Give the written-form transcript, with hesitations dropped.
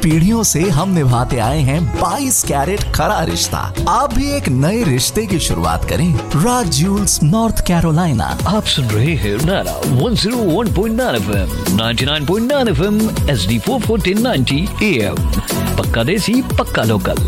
पीढ़ियों से हम निभाते आए हैं 22 कैरेट खरा रिश्ता। आप भी एक नए रिश्ते की शुरुआत करें। राज ज्यूल्स, नॉर्थ कैरोलिना। आप सुन रहे हैं नारा 101.9 FM, 99.9 FM, HD4 1490 AM। पक्का देसी, पक्का लोकल।